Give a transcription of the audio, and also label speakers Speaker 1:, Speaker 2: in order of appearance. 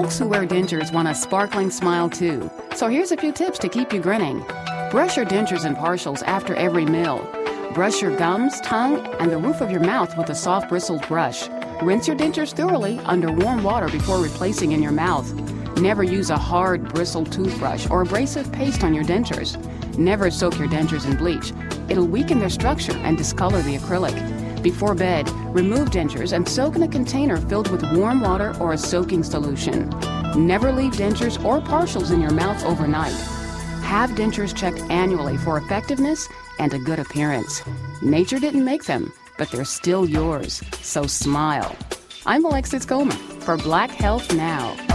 Speaker 1: Folks who wear dentures want a sparkling smile too. So here's a few tips to keep you grinning. Brush your dentures and partials after every meal. Brush your gums, tongue, and the roof of your mouth with a soft bristled brush. Rinse your dentures thoroughly under warm water before replacing in your mouth. Never use a hard, bristled toothbrush or abrasive paste on your dentures. Never soak your dentures in bleach. It'll weaken their structure and discolor the acrylic. Before bed, remove dentures and soak in a container filled with warm water or a soaking solution. Never leave dentures or partials in your mouth overnight. Have dentures checked annually for effectiveness and a good appearance. Nature didn't make them, but they're still yours, so smile. I'm Alexis Coleman for Black Health Now.